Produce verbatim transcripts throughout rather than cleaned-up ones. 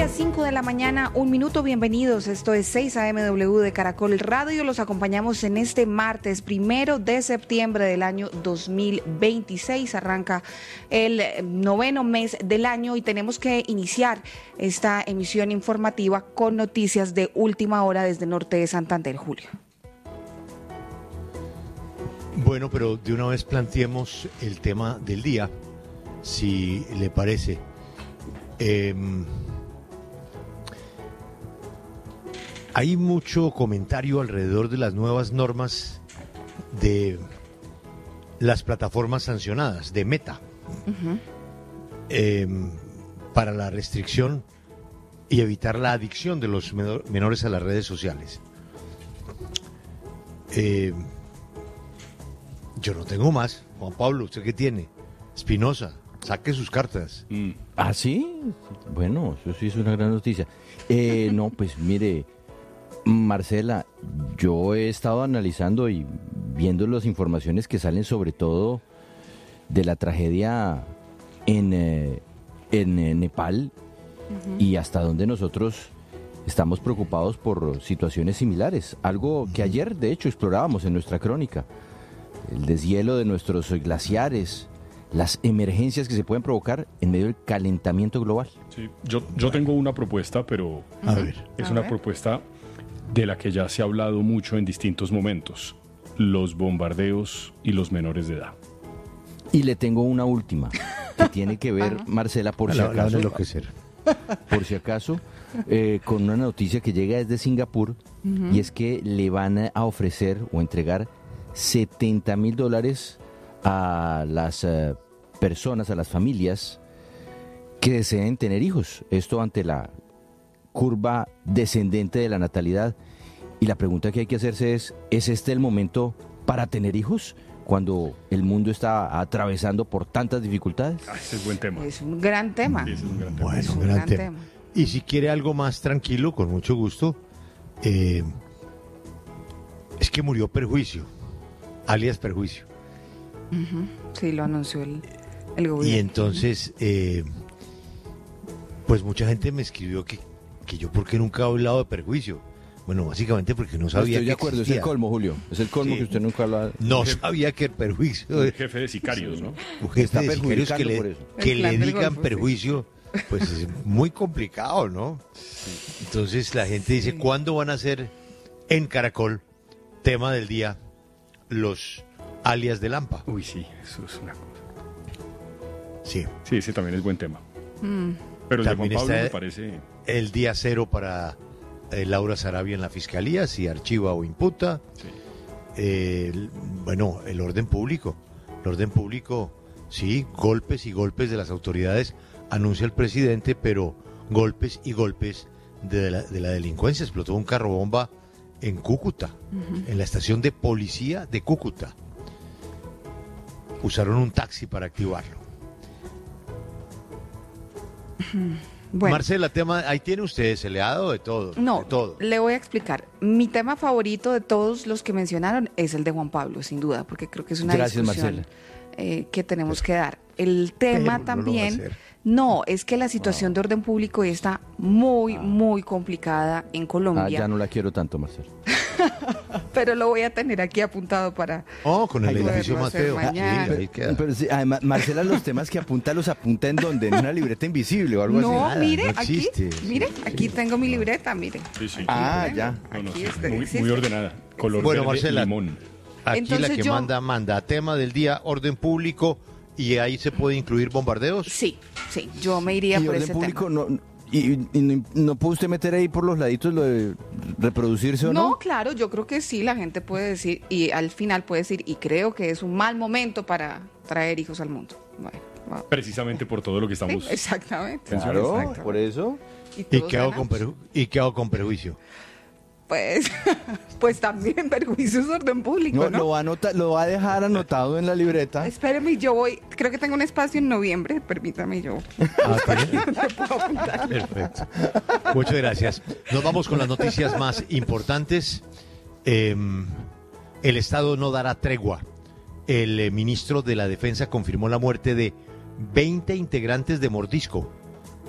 Colombia, cinco de la mañana, un minuto, bienvenidos. Esto es seis A M W de Caracol Radio. Los acompañamos en este martes, primero de septiembre del año dos mil veintiséis. Arranca el noveno mes del año y tenemos que iniciar esta emisión informativa con noticias de última hora desde Norte de Santander, Julio. Bueno, pero de una vez planteemos el tema del día, si le parece. Eh, hay mucho comentario alrededor de las nuevas normas de las plataformas sancionadas, de Meta, uh-huh. eh, para la restricción y evitar la adicción de los menores a las redes sociales. Eh, yo no tengo más. Juan Pablo, ¿usted qué tiene? Espinosa, saque sus cartas. Mm. ¿Ah, sí? Bueno, eso sí es una gran noticia. Eh, no, pues mire, Marcela, yo he estado analizando y viendo las informaciones que salen sobre todo de la tragedia en, eh, en eh, Nepal, uh-huh. y hasta donde nosotros estamos preocupados por situaciones similares. Algo que ayer, de hecho, explorábamos en nuestra crónica. El deshielo de nuestros glaciares, las emergencias que se pueden provocar en medio del calentamiento global. Sí, yo, yo tengo una propuesta, pero a ver, es a una ver. propuesta de la que ya se ha hablado mucho en distintos momentos: los bombardeos y los menores de edad. Y le tengo una última, que tiene que ver, Marcela, por si la, la acaso, enloquecer. por si acaso, eh, con una noticia que llega desde Singapur, uh-huh. y es que le van a ofrecer o entregar setenta mil dólares a las uh, personas, a las familias que deseen tener hijos. Esto ante la curva descendente de la natalidad. Y la pregunta que hay que hacerse es, ¿es este el momento para tener hijos cuando el mundo está atravesando por tantas dificultades? Ah, ese es buen tema. Es un gran tema. Sí, ese es un gran tema. Bueno, Es un gran gran tema. tema. Y si quiere algo más tranquilo, con mucho gusto, eh, es que murió Perjuicio, alias Perjuicio. Uh-huh. Sí, lo anunció el, el gobierno. Y entonces, eh, pues mucha gente me escribió que, que yo por qué nunca he hablado de Perjuicio. Bueno, básicamente porque no sabía Estoy de que acuerdo, existía. es el colmo, Julio. Es el colmo, sí, que usted nunca habla. No sabía que el Perjuicio... Un jefe de sicarios, ¿no? Un jefe Está de sicarios que perjudicando por le, eso. que El le plan del digan Golfo, Perjuicio, pues es muy complicado, ¿no? Entonces la gente dice, ¿cuándo van a hacer en Caracol, tema del día, los alias de Lampa? Uy, sí, eso es una cosa. Sí. Sí, ese también es buen tema. Mm. Pero el También de Juan Pablo está me parece... el día cero para eh, Laura Sarabia en la fiscalía, si archiva o imputa. Sí. Eh, el- bueno, el orden público. El orden público, sí, golpes y golpes de las autoridades, anuncia el presidente, pero golpes y golpes de la, de la delincuencia. Explotó un carro bomba en Cúcuta, uh-huh. en la estación de policía de Cúcuta. Usaron un taxi para activarlo. Bueno. Marcela, tema, ahí tiene usted, se le ha dado de todo. No, de todo. le voy a explicar. Mi tema favorito de todos los que mencionaron es el de Juan Pablo, sin duda, porque creo que es una Gracias, discusión Marcela. eh, que tenemos que dar. El tema Pero no lo va a también, hacer. no, es que la situación de orden público está muy, muy complicada en Ah, Colombia, ya no la quiero tanto, Marcela. pero lo voy a tener aquí apuntado para... Oh, con el Ay, edificio poderlo más hacer feo. mañana. Sí, ahí queda. Pero sí, además, Marcela, los temas que apunta, los apunta en donde, en una libreta invisible o algo No, así. mire, no aquí, existe. mire, aquí tengo mi libreta, mire. Sí, sí. Ah, Aquí ya. tengo, No, no, aquí sí, este, muy, existe. muy ordenada. Color Bueno, verde Marcela. limón. Aquí Entonces la que yo- manda, manda tema del día, orden público, y ahí se puede incluir bombardeos. Sí, sí, yo me iría Y por orden ese público, tema. no, y, y no, no puede usted meter ahí por los laditos lo de reproducirse o no. No, claro, yo creo que sí, la gente puede decir, y al final puede decir, y creo que es un mal momento para traer hijos al mundo. Bueno, wow. Precisamente por todo lo que estamos... Sí, exactamente. Claro, Exactamente. por eso. Y ¿Y todos qué, hago con ganamos. perju- ¿Y qué hago con perjuicio? Pues, pues también perjuicios de orden público, No, ¿no? Lo, va a anota- lo va a dejar anotado en la libreta. Espéreme, yo voy, creo que tengo un espacio en noviembre, permítame yo. Ah, perfecto. Muchas gracias. Nos vamos con las noticias más importantes. Eh, el Estado no dará tregua. El eh, ministro de la Defensa confirmó la muerte de veinte integrantes de Mordisco,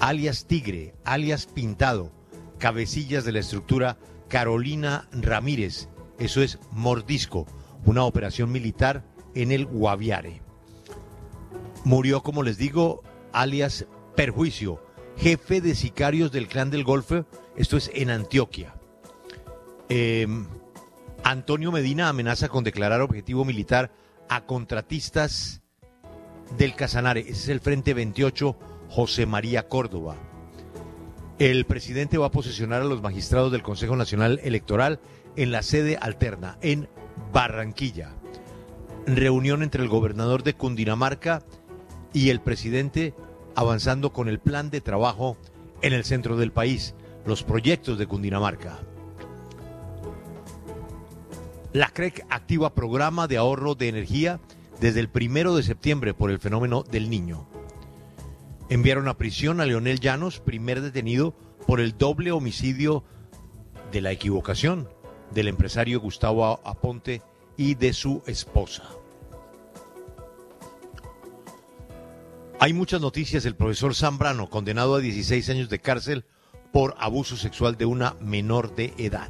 alias Tigre, alias Pintado, cabecillas de la estructura Carolina Ramírez, eso es Mordisco, una operación militar en el Guaviare. Murió, como les digo, alias Perjuicio, jefe de sicarios del Clan del Golfo, esto es en Antioquia. Eh, Antonio Medina amenaza con declarar objetivo militar a contratistas del Casanare, ese es el Frente veintiocho, José María Córdoba. El presidente va a posesionar a los magistrados del Consejo Nacional Electoral en la sede alterna, en Barranquilla. Reunión entre el gobernador de Cundinamarca y el presidente avanzando con el plan de trabajo en el centro del país, los proyectos de Cundinamarca. La C R E C activa programa de ahorro de energía desde el primero de septiembre por el fenómeno del Niño. Enviaron a prisión a Leonel Llanos, primer detenido por el doble homicidio de la equivocación del empresario Gustavo Aponte y de su esposa. Hay muchas noticias. El profesor Zambrano, condenado a dieciséis años de cárcel por abuso sexual de una menor de edad.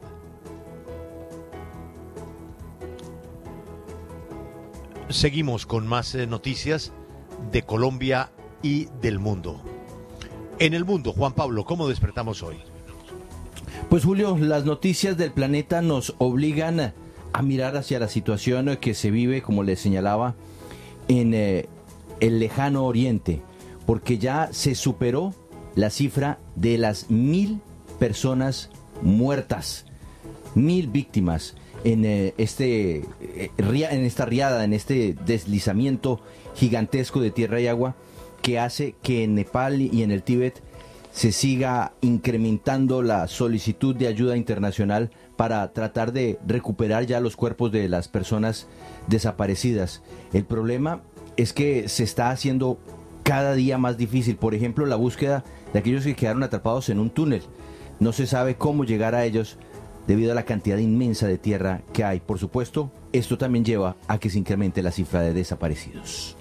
Seguimos con más eh, noticias de Colombia y del mundo. En el mundo, Juan Pablo, ¿cómo despertamos hoy? Pues Julio, las noticias del planeta nos obligan a mirar hacia la situación que se vive, como les señalaba, en eh, el lejano oriente, porque ya se superó la cifra de las mil personas muertas, mil víctimas en eh, este eh, en esta riada, en este deslizamiento gigantesco de tierra y agua que hace que en Nepal y en el Tíbet se siga incrementando la solicitud de ayuda internacional para tratar de recuperar ya los cuerpos de las personas desaparecidas. El problema es que se está haciendo cada día más difícil. Por ejemplo, la búsqueda de aquellos que quedaron atrapados en un túnel. No se sabe cómo llegar a ellos debido a la cantidad inmensa de tierra que hay. Por supuesto, esto también lleva a que se incremente la cifra de desaparecidos.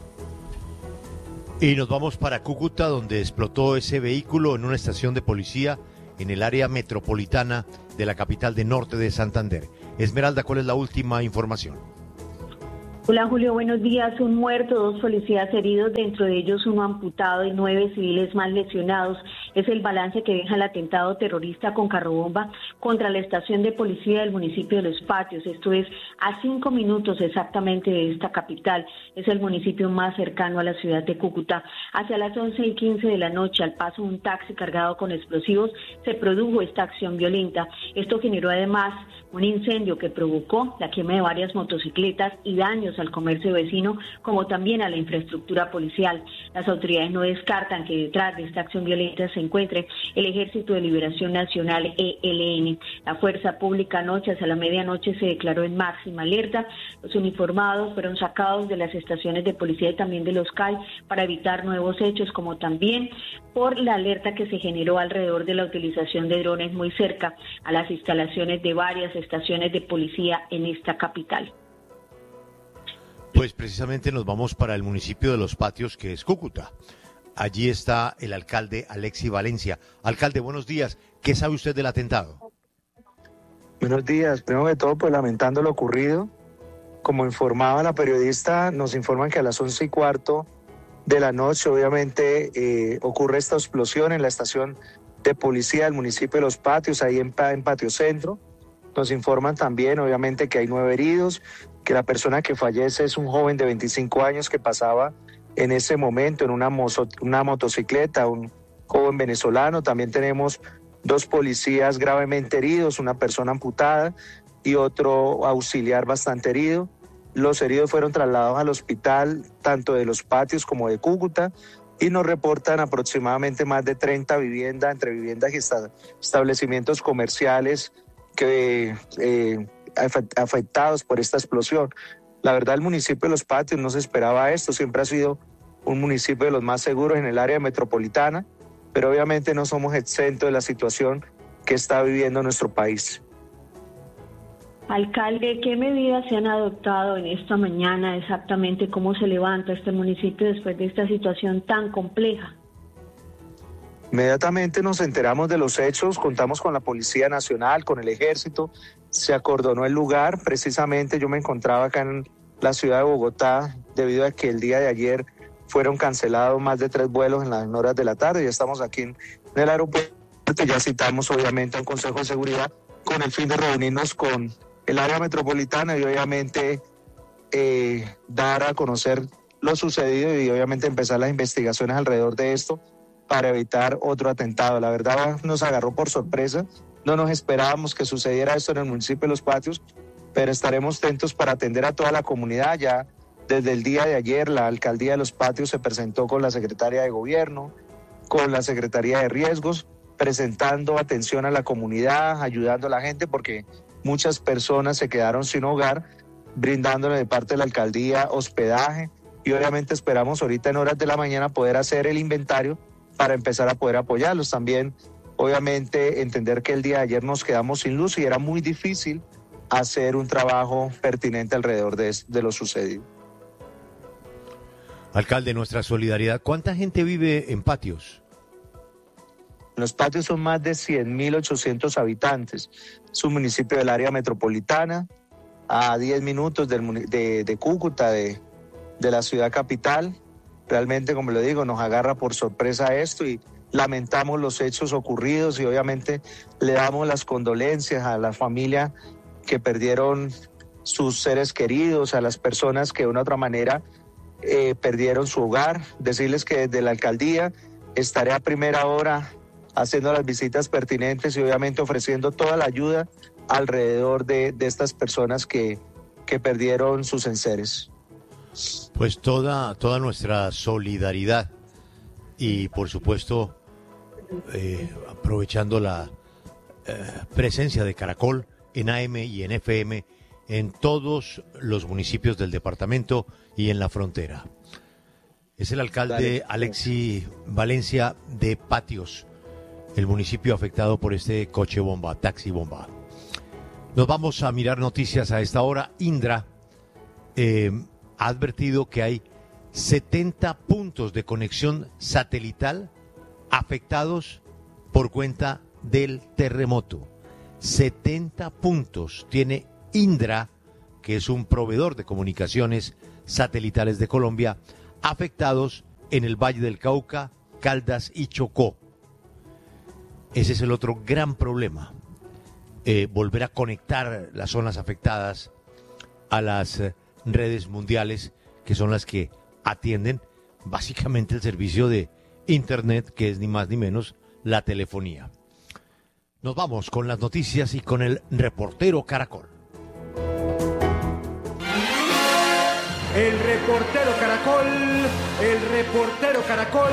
Y nos vamos para Cúcuta, donde explotó ese vehículo en una estación de policía en el área metropolitana de la capital de Norte de Santander. Esmeralda, ¿cuál es la última información? Hola Julio, buenos días. Un muerto, dos policías heridos, dentro de ellos uno amputado y nueve civiles más lesionados. Es el balance que deja el atentado terrorista con carrobomba contra la estación de policía del municipio de Los Patios. Esto es a cinco minutos exactamente de esta capital. Es el municipio más cercano a la ciudad de Cúcuta. Hacia las once y quince de la noche, al paso de un taxi cargado con explosivos, se produjo esta acción violenta. Esto generó además un incendio que provocó la quema de varias motocicletas y daños al comercio vecino, como también a la infraestructura policial. Las autoridades no descartan que detrás de esta acción violenta se encuentre el Ejército de Liberación Nacional, E L N. La fuerza pública anoche, hacia la medianoche, se declaró en máxima alerta. Los uniformados fueron sacados de las estaciones de policía y también de los C A I para evitar nuevos hechos, como también por la alerta que se generó alrededor de la utilización de drones muy cerca a las instalaciones de varias estaciones de policía en esta capital. Pues precisamente nos vamos para el municipio de Los Patios, que es Cúcuta. Allí está el alcalde Alexi Valencia. Alcalde, buenos días. ¿Qué sabe usted del atentado? Buenos días. Primero que todo, pues lamentando lo ocurrido. Como informaba la periodista, nos informan que a las once y cuarto de la noche, obviamente, eh, ocurre esta explosión en la estación de policía del municipio de Los Patios, ahí en, en Patio Centro. Nos informan también, obviamente, que hay nueve heridos, que la persona que fallece es un joven de veinticinco años que pasaba en ese momento en una, mozo, una motocicleta, un joven venezolano. También tenemos dos policías gravemente heridos, una persona amputada y otro auxiliar bastante herido. Los heridos fueron trasladados al hospital, tanto de Los Patios como de Cúcuta, y nos reportan aproximadamente más de treinta viviendas, entre viviendas y establecimientos comerciales que eh, afectados por esta explosión. La verdad, el municipio de Los Patios no se esperaba esto, siempre ha sido un municipio de los más seguros en el área metropolitana, pero obviamente no somos exentos de la situación que está viviendo nuestro país. Alcalde, ¿qué medidas se han adoptado en esta mañana exactamente? ¿Cómo se levanta este municipio después de esta situación tan compleja? Inmediatamente nos enteramos de los hechos, contamos con la Policía Nacional, con el Ejército, se acordonó el lugar. Precisamente yo me encontraba acá en la ciudad de Bogotá debido a que el día de ayer fueron cancelados más de tres vuelos en las horas de la tarde. Ya estamos aquí en el aeropuerto, ya citamos obviamente a un Consejo de Seguridad con el fin de reunirnos con el área metropolitana y obviamente eh, dar a conocer lo sucedido y obviamente empezar las investigaciones alrededor de esto para evitar otro atentado. La verdad nos agarró por sorpresa, no nos esperábamos que sucediera esto en el municipio de Los Patios, pero estaremos atentos para atender a toda la comunidad. Ya desde el día de ayer la Alcaldía de Los Patios se presentó con la Secretaría de Gobierno, con la Secretaría de Riesgos, presentando atención a la comunidad, ayudando a la gente porque muchas personas se quedaron sin hogar, brindándole de parte de la Alcaldía hospedaje y obviamente esperamos ahorita en horas de la mañana poder hacer el inventario para empezar a poder apoyarlos. También, obviamente, entender que el día de ayer nos quedamos sin luz y era muy difícil hacer un trabajo pertinente alrededor de, de lo sucedido. Alcalde, nuestra solidaridad. ¿Cuánta gente vive en Patios? Los Patios son más de cien mil ochocientos habitantes. Es un municipio del área metropolitana, a diez minutos del, de, de Cúcuta, de, de la ciudad capital. Realmente, como le digo, nos agarra por sorpresa esto y lamentamos los hechos ocurridos y obviamente le damos las condolencias a la familia que perdieron sus seres queridos, a las personas que de una u otra manera eh, perdieron su hogar. Decirles que desde la alcaldía estaré a primera hora haciendo las visitas pertinentes y obviamente ofreciendo toda la ayuda alrededor de, de estas personas que, que perdieron sus enseres. Pues toda, toda nuestra solidaridad y por supuesto eh, aprovechando la eh, presencia de Caracol en A M y en F M en todos los municipios del departamento y en la frontera. Es el alcalde Alexi Valencia de Patios, el municipio afectado por este coche bomba, taxi bomba. Nos vamos a mirar noticias a esta hora. Indra eh, ha advertido que hay setenta puntos de conexión satelital afectados por cuenta del terremoto. setenta puntos tiene Indra, que es un proveedor de comunicaciones satelitales de Colombia, afectados en el Valle del Cauca, Caldas y Chocó. Ese es el otro gran problema, eh, volver a conectar las zonas afectadas a las eh, redes mundiales, que son las que atienden básicamente el servicio de Internet, que es ni más ni menos la telefonía. Nos vamos con las noticias y con el reportero Caracol. El reportero Caracol, el reportero Caracol.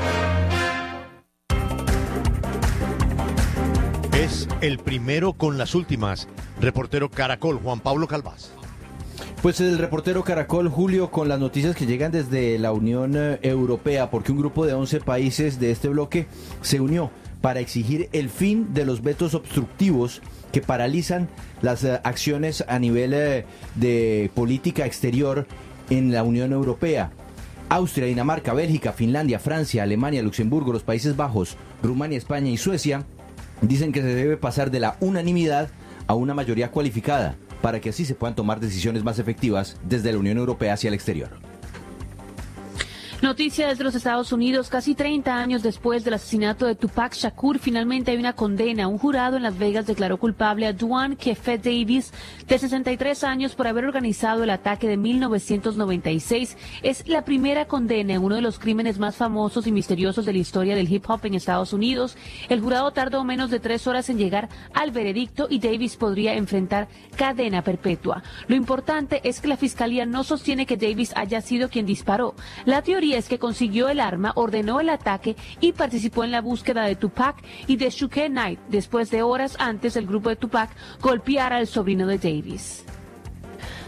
Es el primero con las últimas. Reportero Caracol, Juan Pablo Calvás. Pues el reportero Caracol, Julio, con las noticias que llegan desde la Unión Europea, porque un grupo de once países de este bloque se unió para exigir el fin de los vetos obstructivos que paralizan las uh, acciones a nivel uh, de política exterior en la Unión Europea. Austria, Dinamarca, Bélgica, Finlandia, Francia, Alemania, Luxemburgo, los Países Bajos, Rumania, España y Suecia dicen que se debe pasar de la unanimidad a una mayoría cualificada para que así se puedan tomar decisiones más efectivas desde la Unión Europea hacia el exterior. Noticia desde los Estados Unidos, casi treinta años después del asesinato de Tupac Shakur, finalmente hay una condena. Un jurado en Las Vegas declaró culpable a Duane Keffe Davis, de sesenta y tres años, por haber organizado el ataque de mil novecientos noventa y seis. Es la primera condena en uno de los crímenes más famosos y misteriosos de la historia del hip hop en Estados Unidos. El jurado tardó menos de tres horas en llegar al veredicto y Davis podría enfrentar cadena perpetua. Lo importante es que la fiscalía no sostiene que Davis haya sido quien disparó. La teoría es que consiguió el arma, ordenó el ataque y participó en la búsqueda de Tupac y de Suge Knight, después de horas antes el grupo de Tupac golpeara al sobrino de Davis.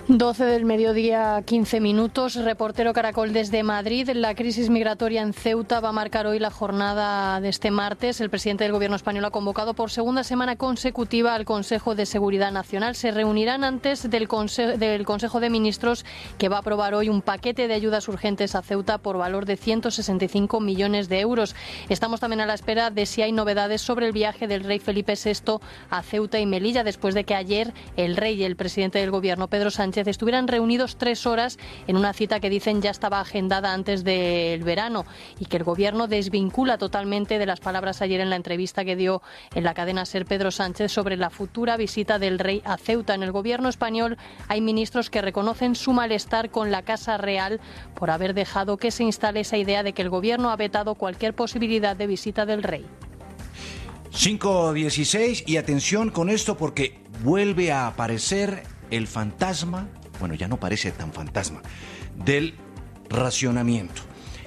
doce del mediodía, quince minutos. Reportero Caracol desde Madrid. La crisis migratoria en Ceuta va a marcar hoy la jornada de este martes. El presidente del Gobierno español ha convocado por segunda semana consecutiva al Consejo de Seguridad Nacional. Se reunirán antes del, conse- del Consejo de Ministros, que va a aprobar hoy un paquete de ayudas urgentes a Ceuta por valor de ciento sesenta y cinco millones de euros. Estamos también a la espera de si hay novedades sobre el viaje del rey Felipe sexto a Ceuta y Melilla, después de que ayer el rey y el presidente del Gobierno, Pedro Sánchez, estuvieran reunidos tres horas en una cita que dicen ya estaba agendada antes del verano, y que el Gobierno desvincula totalmente de las palabras ayer en la entrevista que dio en la cadena SER Pedro Sánchez sobre la futura visita del rey a Ceuta. En el Gobierno español hay ministros que reconocen su malestar con la Casa Real por haber dejado que se instale esa idea de que el Gobierno ha vetado cualquier posibilidad de visita del rey. cinco dieciséis, y atención con esto porque vuelve a aparecer el fantasma, bueno, ya no parece tan fantasma, del racionamiento.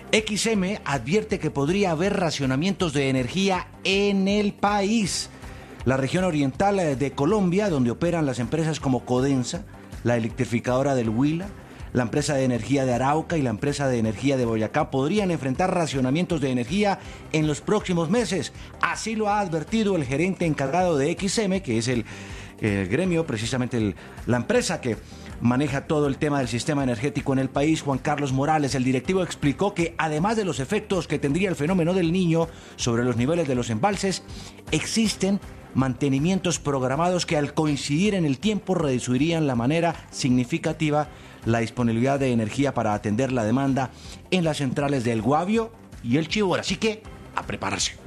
X M advierte que podría haber racionamientos de energía en el país. La región oriental de Colombia, donde operan las empresas como Codensa, la electrificadora del Huila, la empresa de energía de Arauca y la empresa de energía de Boyacá, podrían enfrentar racionamientos de energía en los próximos meses. Así lo ha advertido el gerente encargado de X M, que es el el gremio, precisamente el, la empresa que maneja todo el tema del sistema energético en el país. Juan Carlos Morales, el directivo, explicó que además de los efectos que tendría el fenómeno del Niño sobre los niveles de los embalses, existen mantenimientos programados que al coincidir en el tiempo reducirían la manera significativa la disponibilidad de energía para atender la demanda en las centrales del Guavio y el Chibora. Así que a prepararse.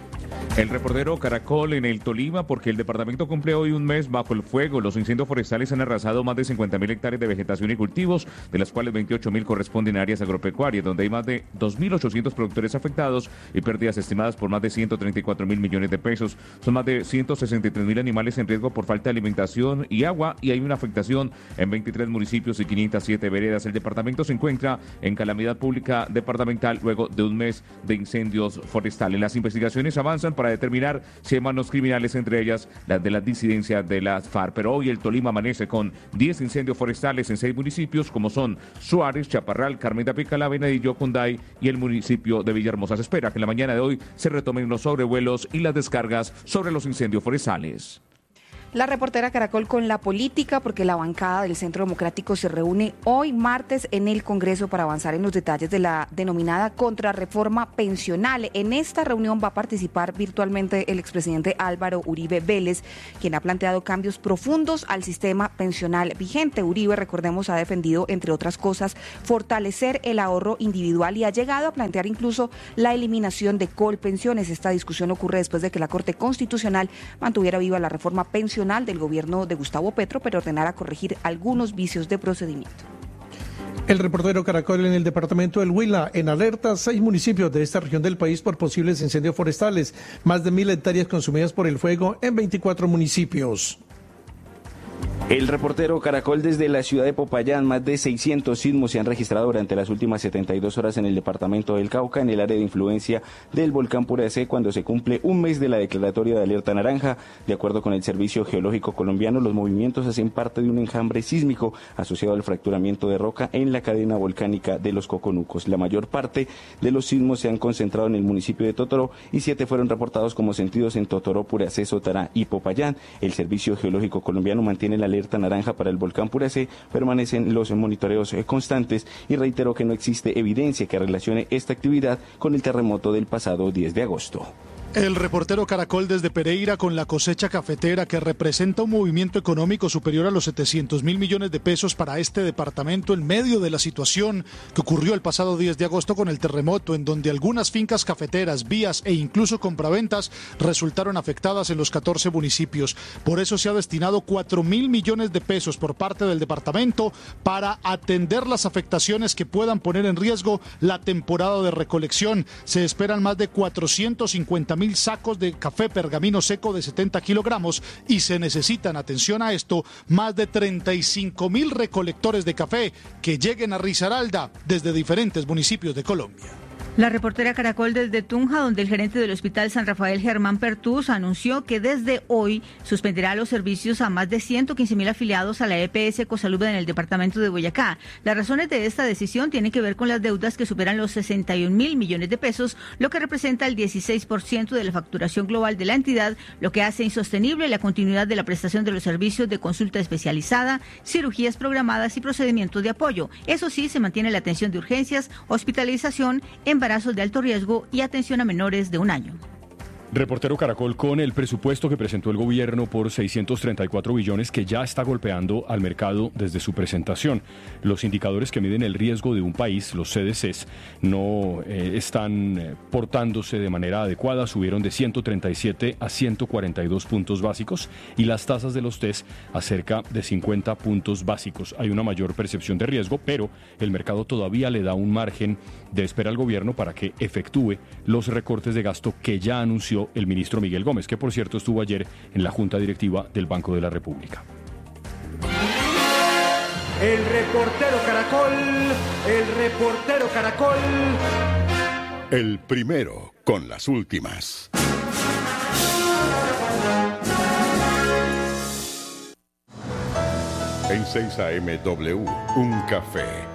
El reportero Caracol en el Tolima, porque el departamento cumple hoy un mes bajo el fuego. Los incendios forestales han arrasado más de cincuenta mil hectáreas de vegetación y cultivos, de las cuales veintiocho mil corresponden a áreas agropecuarias, donde hay más de dos mil ochocientos productores afectados y pérdidas estimadas por más de ciento treinta y cuatro mil millones de pesos. Son más de ciento sesenta y tres mil animales en riesgo por falta de alimentación y agua, y hay una afectación en veintitrés municipios y quinientas siete veredas. El departamento se encuentra en calamidad pública departamental luego de un mes de incendios forestales. Las investigaciones avanzan para determinar si hay manos criminales, entre ellas las de la disidencia de las FARC. Pero hoy el Tolima amanece con diez incendios forestales en seis municipios, como son Suárez, Chaparral, Carmen de Apicalá, Venadillo, Cunday y el municipio de Villahermosa. Se espera que en la mañana de hoy se retomen los sobrevuelos y las descargas sobre los incendios forestales. La reportera Caracol con la política, porque la bancada del Centro Democrático se reúne hoy martes en el Congreso para avanzar en los detalles de la denominada contrarreforma pensional. En esta reunión va a participar virtualmente el expresidente Álvaro Uribe Vélez, quien ha planteado cambios profundos al sistema pensional vigente. Uribe, recordemos, ha defendido, entre otras cosas, fortalecer el ahorro individual y ha llegado a plantear incluso la eliminación de colpensiones. Esta discusión ocurre después de que la Corte Constitucional mantuviera viva la reforma pensional del gobierno de Gustavo Petro, pero ordenara corregir algunos vicios de procedimiento. El reportero Caracol en el departamento del Huila, en alerta seis municipios de esta región del país por posibles incendios forestales, más de mil hectáreas consumidas por el fuego en veinticuatro municipios. El reportero Caracol desde la ciudad de Popayán, más de seiscientos sismos se han registrado durante las últimas setenta y dos horas en el departamento del Cauca, en el área de influencia del volcán Puracé, cuando se cumple un mes de la declaratoria de alerta naranja. De acuerdo con el Servicio Geológico Colombiano, los movimientos hacen parte de un enjambre sísmico asociado al fracturamiento de roca en la cadena volcánica de los Coconucos. La mayor parte de los sismos se han concentrado en el municipio de Totoró y siete fueron reportados como sentidos en Totoró, Puracé, Sotará y Popayán. El Servicio Geológico Colombiano mantiene la alerta naranja para el volcán Puracé, permanecen los monitoreos constantes y reiteró que no existe evidencia que relacione esta actividad con el terremoto del pasado diez de agosto. El reportero Caracol desde Pereira con la cosecha cafetera, que representa un movimiento económico superior a los setecientos mil millones de pesos para este departamento en medio de la situación que ocurrió el pasado diez de agosto con el terremoto, en donde algunas fincas cafeteras, vías e incluso compraventas resultaron afectadas en los catorce municipios. Por eso se ha destinado cuatro mil millones de pesos por parte del departamento para atender las afectaciones que puedan poner en riesgo la temporada de recolección. Se esperan más de cuatrocientos cincuenta mil sacos de café pergamino seco de setenta kilogramos y se necesitan, atención a esto, más de treinta y cinco mil recolectores de café que lleguen a Risaralda desde diferentes municipios de Colombia. La reportera Caracol desde Tunja, donde el gerente del Hospital San Rafael, Germán Pertús, anunció que desde hoy suspenderá los servicios a más de ciento quince mil afiliados a la E P S Ecosalud en el departamento de Boyacá. Las razones de esta decisión tienen que ver con las deudas que superan los sesenta y un mil millones de pesos, lo que representa el dieciséis por ciento de la facturación global de la entidad, lo que hace insostenible la continuidad de la prestación de los servicios de consulta especializada, cirugías programadas y procedimientos de apoyo. Eso sí, se mantiene la atención de urgencias, hospitalización, embarazos de alto riesgo y atención a menores de un año. Reportero Caracol con el presupuesto que presentó el gobierno por seiscientos treinta y cuatro billones que ya está golpeando al mercado desde su presentación. Los indicadores que miden el riesgo de un país, los C D Cs, no eh, están eh, portándose de manera adecuada. Subieron de ciento treinta y siete a ciento cuarenta y dos puntos básicos y las tasas de los test a cerca de cincuenta puntos básicos. Hay una mayor percepción de riesgo, pero el mercado todavía le da un margen de espera al gobierno para que efectúe los recortes de gasto que ya anunció el ministro Miguel Gómez, que por cierto estuvo ayer en la Junta Directiva del Banco de la República. El reportero Caracol, el reportero Caracol. El primero con las últimas. En seis A M W, un café